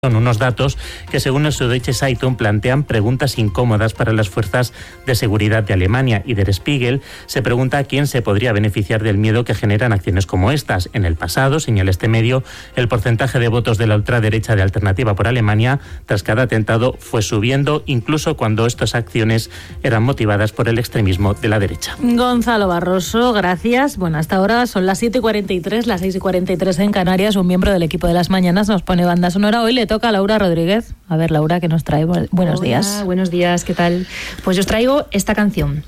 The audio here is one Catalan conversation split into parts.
Son unos datos que, según el Süddeutsche Zeitung, plantean preguntas incómodas para las fuerzas de seguridad de Alemania, y Der Spiegel se pregunta a quién se podría beneficiar del miedo que generan acciones como estas. En el pasado, señala este medio, el porcentaje de votos de la ultraderecha de Alternativa por Alemania tras cada atentado fue subiendo, incluso cuando estas acciones eran motivadas por el extremismo de la derecha. Gonzalo Barroso, gracias. Bueno, hasta ahora son las 7:43, las 6:43 en Canarias. Un miembro del equipo de las mañanas nos pone banda sonora. Hoy le toca a Laura Rodríguez. A ver, Laura, ¿qué nos trae? Buenos días. Buenos días, ¿qué tal? Pues yo os traigo esta canción.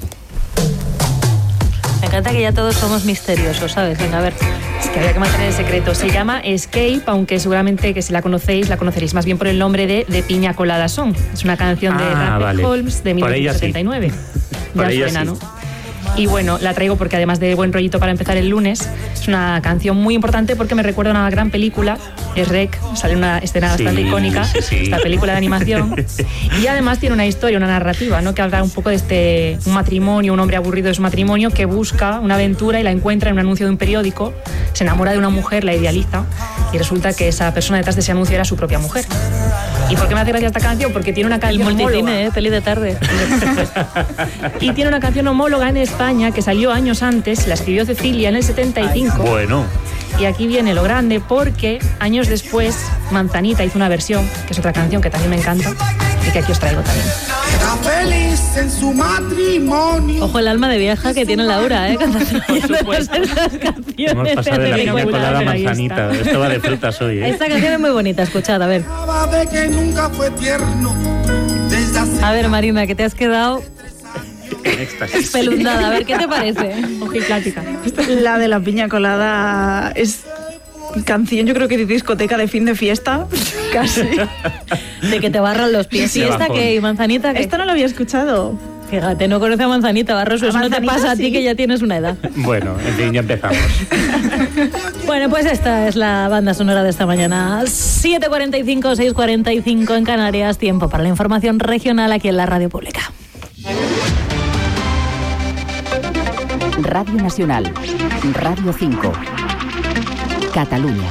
Me encanta que ya todos somos misteriosos, ¿sabes? Venga, a ver. Es que había que mantener el secreto. Se llama Escape, aunque seguramente que si la conocéis, la conoceréis más bien por el nombre de Piña Colada Song. Es una canción de Rapper Holmes de 1979. Por ya suena, sí. ¿no? Y bueno, la traigo porque además de buen rollito para empezar el lunes, es una canción muy importante porque me recuerda a una gran película, es Rec, sale una escena bastante icónica, esta película de animación, y además tiene una historia, una narrativa, ¿no? Que habla un poco de un matrimonio, un hombre aburrido de su matrimonio que busca una aventura y la encuentra en un anuncio de un periódico, se enamora de una mujer, la idealiza, y resulta que esa persona detrás de ese anuncio era su propia mujer. ¿Y por qué me hace gracia esta canción? Porque tiene una canción multicine, peli de tarde. Y tiene una canción homóloga en España que salió años antes, la escribió Cecilia en el 75. Bueno. Y aquí viene lo grande porque años después Manzanita hizo una versión, que es otra canción que también me encanta y que aquí os traigo también. Feliz en su matrimonio. Ojo el alma de vieja que tiene Laura, cantando esas canciones. Hemos pasado de la piña colada a Manzanita. Esto va de frutas hoy, ¿eh? Esta canción es muy bonita, escuchad, a ver. De que nunca fue tierno. A ver, Marina, que te has quedado espelundada. A ver, ¿qué te parece? Ojiplática. La de la piña colada es canción, yo creo que de discoteca de fin de fiesta, casi. De que te barran los pies. ¿Y esta qué? ¿Y Manzanita qué? Esta no la había escuchado. Fíjate, no conoce a Manzanita, Barroso. Eso no te pasa a ti, que ya tienes una edad. Bueno, en fin, ya empezamos. Bueno, pues esta es la banda sonora de esta mañana. 7:45, 6:45 en Canarias. Tiempo para la información regional aquí en la Radio Pública. Radio Nacional, Radio 5, Catalunya.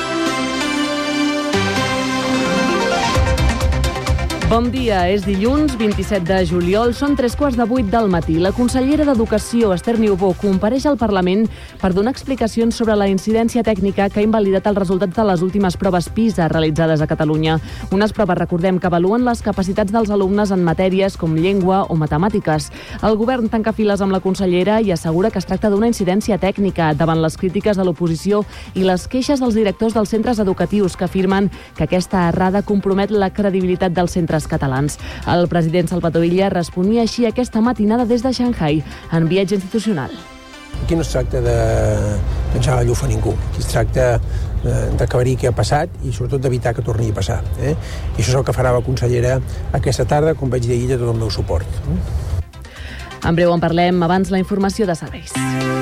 Bon dia, és dilluns 27 de juliol, són 7:45 del matí. La consellera d'Educació, Esther Niubó, compareix al Parlament per donar explicacions sobre la incidència tècnica que ha invalidat els resultats de les últimes proves PISA realitzades a Catalunya. Unes proves, recordem, que avaluen les capacitats dels alumnes en matèries com llengua o matemàtiques. El govern tanca files amb la consellera i assegura que es tracta d'una incidència tècnica davant les crítiques de l'oposició i les queixes dels directors dels centres educatius que afirmen que aquesta errada compromet la credibilitat dels centres catalans. El president Salvador Illa responia així aquesta matinada des de Shanghai en viatge institucional. Aquí no es tracta de penjar la llufa a ningú. Aquí es tracta d'aclarir què ha passat i sobretot d'evitar que torni a passar. I això és el que farà la consellera aquesta tarda, com vaig dir ahir, de tot el meu suport. En breu en parlem, abans la informació de serveis.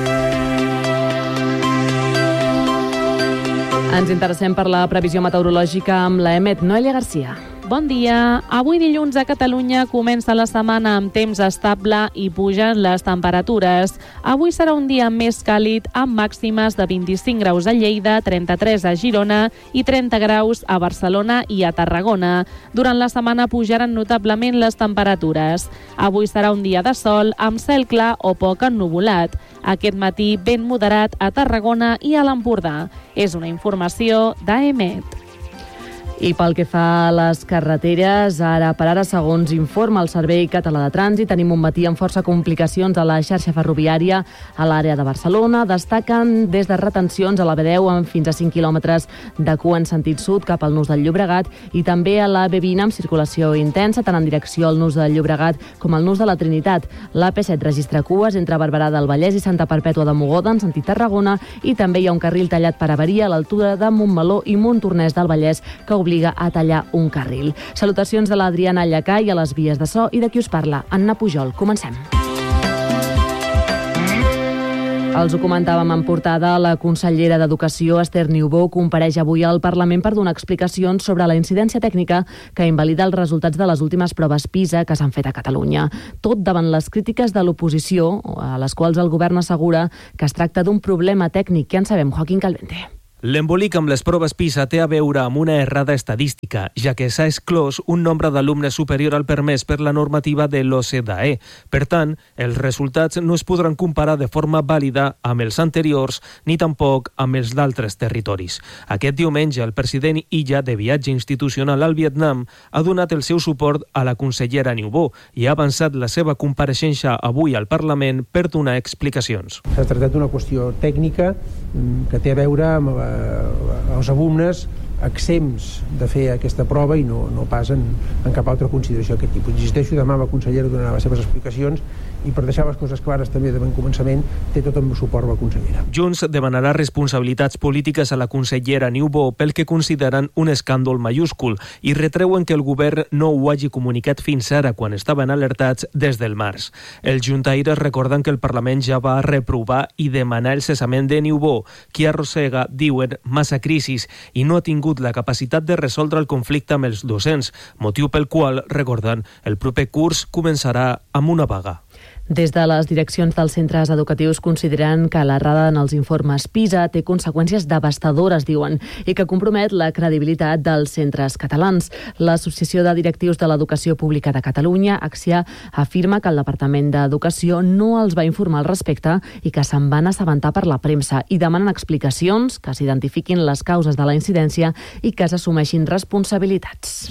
Ens interessem per la previsió meteorològica amb la EMET. Noelia Garcia. Bon dia. Avui dilluns a Catalunya comença la setmana amb temps estable i pugen les temperatures. Avui serà un dia més càlid amb màximes de 25 graus a Lleida, 33 a Girona i 30 graus a Barcelona i a Tarragona. Durant la setmana pujaran notablement les temperatures. Avui serà un dia de sol amb cel clar o poc ennuvolat. Aquest matí vent moderat a Tarragona i a l'Empordà. És una informació d'AEMET. I pel que fa a les carreteres, ara per ara, segons informa el Servei Català de Trànsit, tenim un matí amb força complicacions a la xarxa ferroviària a l'àrea de Barcelona. Destaquen des de retencions a la B10 amb fins a 5 quilòmetres de cua en sentit sud cap al nus del Llobregat i també a la B20 amb circulació intensa tant en direcció al nus del Llobregat com al nus de la Trinitat. La P7 registra cues entre Barberà del Vallès i Santa Perpètua de Mogoda en sentit Tarragona i també hi ha un carril tallat per avaria a l'altura de Montmeló i Montornès del Vallès que obliga a tallar un carril. Salutacions de l'Adriana Llacà i a les vies de so i de qui us parla, Anna Pujol. Comencem. Els ho comentàvem en portada, la consellera d'Educació, Esther Niubó, compareix avui al Parlament per donar explicacions sobre la incidència tècnica que invalida els resultats de les últimes proves PISA que s'han fet a Catalunya. Tot davant les crítiques de l'oposició, a les quals el govern assegura que es tracta d'un problema tècnic. Ja en sabem, Joaquín Calvente. L'embolic amb les proves PISA té a veure amb una errada estadística, ja que s'ha exclòs un nombre d'alumnes superior al permès per la normativa de l'OCDE. Per tant, els resultats no es podran comparar de forma vàlida amb els anteriors ni tampoc amb els d'altres territoris. Aquest diumenge, el president Illa, de viatge institucional al Vietnam, ha donat el seu suport a la consellera Niubó i ha avançat la seva compareixença avui al Parlament per donar explicacions. S'ha tractat d'una qüestió tècnica que té a veure amb els alumnes exempts de fer aquesta prova i no pas en cap altra consideració d'aquest tipus. Insisteixo, demà la consellera donarà les seves explicacions i per deixar les coses clares també de bon començament té tot el suport de la consellera. Junts demanarà responsabilitats polítiques a la consellera Niubó pel que consideren un escàndol mayúscul i retreuen que el govern no ho hagi comunicat fins ara quan estaven alertats des del març. Els juntaires recorden que el Parlament ja va reprovar i demanar el cessament de Niubó, qui arrossega, diuen, massa crisis i no ha tingut la capacitat de resoldre el conflicte amb els docents, motiu pel qual, recorden, el proper curs començarà amb una vaga. Des de les direccions dels centres educatius consideren que l'errada en els informes PISA té conseqüències devastadores, diuen, i que compromet la credibilitat dels centres catalans. L'Associació de Directius de l'Educació Pública de Catalunya, AXIA, afirma que el Departament d'Educació no els va informar al respecte i que se'n van assabentar per la premsa i demanen explicacions, que s'identifiquin les causes de la incidència i que s'assumeixin responsabilitats.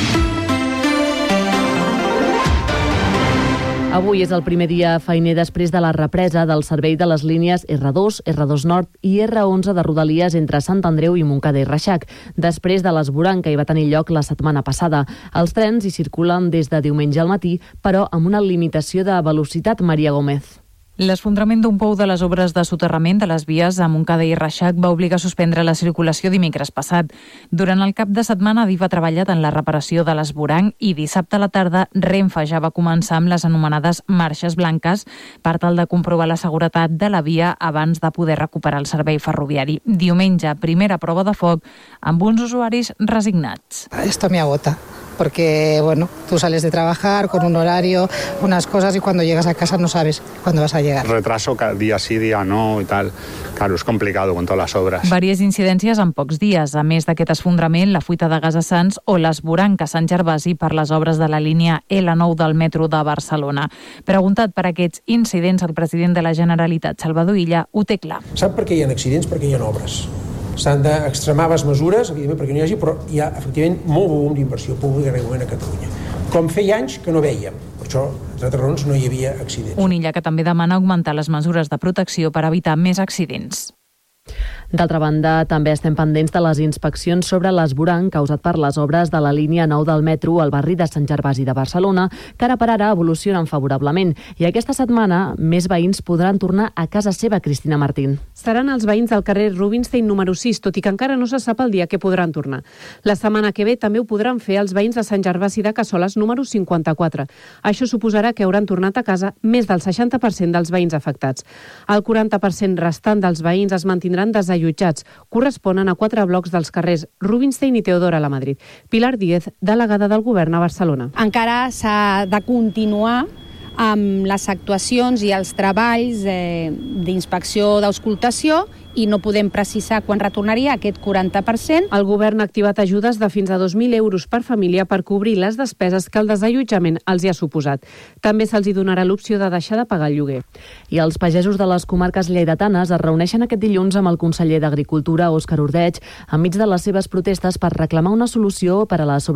Avui és el primer dia feiner després de la represa del servei de les línies R2, R2 Nord i R11 de Rodalies entre Sant Andreu i Montcada i Reixac, després de l'esborrany que hi va tenir lloc la setmana passada. Els trens hi circulen des de diumenge al matí, però amb una limitació de velocitat. Maria Gómez. L'esfondrament d'un pou de les obres de soterrament de les vies a Montcada i Reixac va obligar a suspendre la circulació dimecres passat. Durant el cap de setmana, Adif ha treballat en la reparació de l'esborrany i dissabte a la tarda Renfe ja va començar amb les anomenades marxes blanques per tal de comprovar la seguretat de la via abans de poder recuperar el servei ferroviari. Diumenge, primera prova de foc amb uns usuaris resignats. Esto me agota. Porque, bueno, tú sales de trabajar con un horario, unas cosas y cuando llegas a casa no sabes cuándo vas a llegar. Retraso día sí, día no y tal. Claro, es complicado con todas las obras. Vàries incidències en pocs dies. A més d'aquest esfondrament, la fuita de gas a Sants o l'esborrany a Sant Gervasi per les obres de la línia L9 del metro de Barcelona. Preguntat per aquests incidents, el president de la Generalitat, Salvador Illa, ho té clar. Sap per què hi ha accidents? Perquè hi ha obres. S'han d'extremar les mesures, evidentment, perquè no hi hagi, però hi ha, efectivament, molt volum d'inversió pública regularment a Catalunya. Com feia anys que no vèiem. Per això, entre altres raons, no hi havia accidents. Un Illa que també demana augmentar les mesures de protecció per evitar més accidents. D'altra banda, també estem pendents de les inspeccions sobre l'esborrany causat per les obres de la línia 9 del metro al barri de Sant Gervasi de Barcelona, que ara per ara evolucionen favorablement. I aquesta setmana més veïns podran tornar a casa seva. Cristina Martín. Seran els veïns del carrer Rubinstein número 6, tot i que encara no se sap el dia que podran tornar. La setmana que ve també ho podran fer els veïns de Sant Gervasi de Cassoles número 54. Això suposarà que hauran tornat a casa més del 60% dels veïns afectats. El 40% restant dels veïns es mantindran desallotjats. Corresponen a 4 blocs dels carrers Rubinstein i Teodora Lamadrid. Pilar Díez, delegada del Govern a Barcelona. Encara s'ha de continuar amb les actuacions i els treballs d'inspecció d'auscultació i no podem precisar quan retornaria aquest 40%. El govern ha activat ajudes de fins a 2.000 euros per família per cobrir les despeses que el desallotjament els hi ha suposat. També se'ls hi donarà l'opció de deixar de pagar el lloguer. I els pagesos de les comarques lleidatanes es reuneixen aquest dilluns amb el conseller d'Agricultura, Òscar Ordeig, enmig de les seves protestes per reclamar una solució per a la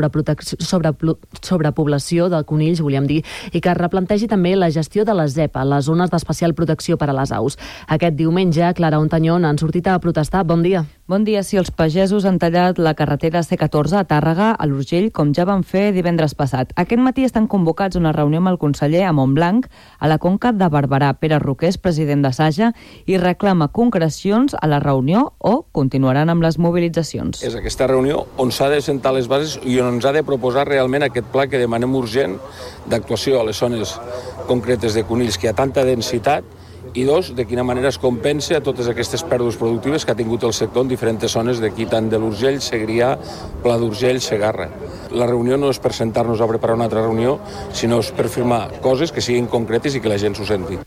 sobrepoblació de conills, volíem dir, i que es replantegi també la gestió de les ZEP, les zones d'especial protecció per a les aus. Aquest diumenge, Clara Ontanyón han sortit a protestar. Bon dia. Bon dia. Si els pagesos han tallat la carretera C14 a Tàrrega, a l'Urgell, com ja van fer divendres passat. Aquest matí estan convocats una reunió amb el conseller a Montblanc, a la Conca de Barberà. Pere Roqués, president de Saja, i reclama concrecions a la reunió o continuaran amb les mobilitzacions. És aquesta reunió on s'ha de sentar les bases i on ens ha de proposar realment aquest pla que demanem urgent d'actuació a les zones concretes de conills, que hi ha tanta densitat, i dos, de quina manera es compensa a totes aquestes pèrdues productives que ha tingut el sector en diferents zones d'aquí, tant de l'Urgell, Segrià, Pla d'Urgell, Segarra. La reunió no és per sentar-nos a preparar una altra reunió, sinó és per firmar coses que siguin concretes i que la gent s'ho senti.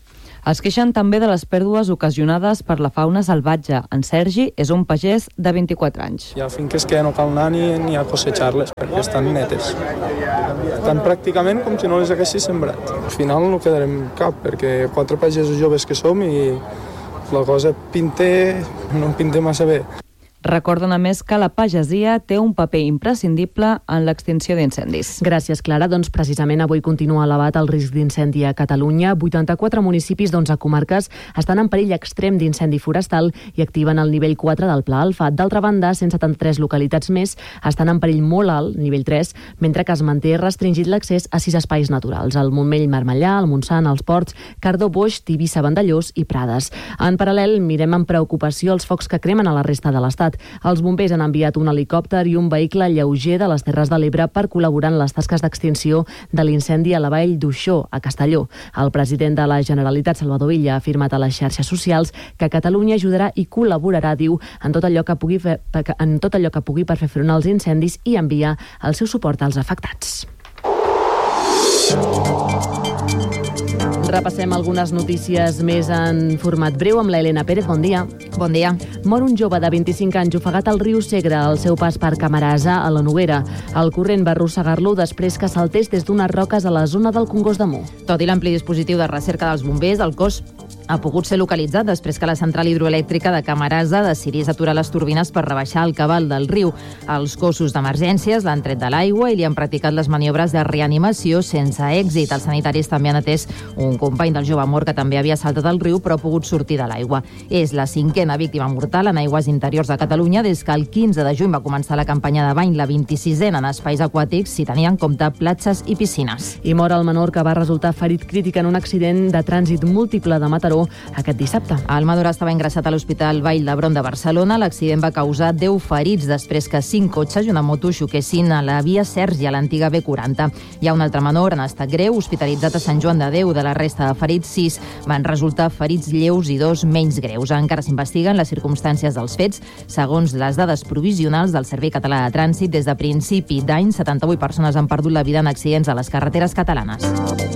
Es queixen també de les pèrdues ocasionades per la fauna salvatge. En Sergi és un pagès de 24 anys. Hi ha finques que no cal anar ni a cosechar-les perquè estan netes. Estan pràcticament com si no les haguessis sembrat. Al final no quedarem cap perquè 4 pagesos joves que som i la cosa no pinta massa bé. Recorden a més que la pagesia té un paper imprescindible en l'extinció d'incendis. Gràcies, Clara. Doncs precisament avui continua elevat el risc d'incendi a Catalunya. 84 municipis d'11 comarques estan en perill extrem d'incendi forestal i activen el nivell 4 del Pla Alfa. D'altra banda, 173 localitats més estan en perill molt alt, nivell 3, mentre que es manté restringit l'accés a 6 espais naturals: el Montmell Marmellà, el Montsant, els Ports, Cardó, Boix, Tivissa, Vandellós i Prades. En paral·lel, mirem amb preocupació els focs que cremen a la resta de l'Estat. Els bombers han enviat un helicòpter i un vehicle lleuger de les Terres de l'Ebre per col·laborar en les tasques d'extinció de l'incendi a la vall d'Uixó, a Castelló. El president de la Generalitat, Salvador Illa, ha afirmat a les xarxes socials que Catalunya ajudarà i col·laborarà, diu, en tot allò que pugui per fer front als incendis i enviar el seu suport als afectats. Repassem algunes notícies més en format breu amb la Helena Pérez. Bon dia. Bon dia. Mor un jove de 25 anys ofegat al riu Segre al seu pas per Camarasa, a la Noguera. El corrent va arrossegar-lo després que saltés des d'unes roques a la zona del Congost de Mu. Tot i l'ampli dispositiu de recerca dels bombers, el cos ha pogut ser localitzat després que la central hidroelèctrica de Camarasa decidís aturar les turbines per rebaixar el cabal del riu. Els cossos d'emergències l'han tret de l'aigua i li han practicat les maniobres de reanimació sense èxit. Els sanitaris també han atès un company del jove mort que també havia saltat al riu però ha pogut sortir de l'aigua. És la 5a víctima mortal en aigües interiors de Catalunya des que el 15 de juny va començar la campanya de bany, la 26a en espais aquàtics, si tenien en compte platges i piscines. I mor el menor que va resultar ferit crític en un accident de trànsit múltiple de Mataró aquest dissabte. El menor estava ingressat a l'Hospital Vall d'Hebron de Barcelona. L'accident va causar 10 ferits després que 5 cotxes i una moto xoquessin a la via Sergi, a l'antiga B40. Hi ha un altre menor en estat greu, hospitalitzat a Sant Joan de Déu. De la resta de ferits, 6 van resultar ferits lleus i 2 menys greus. Encara s'investiguen les circumstàncies dels fets. Segons les dades provisionals del Servei Català de Trànsit, des de principi d'any, 78 persones han perdut la vida en accidents a les carreteres catalanes.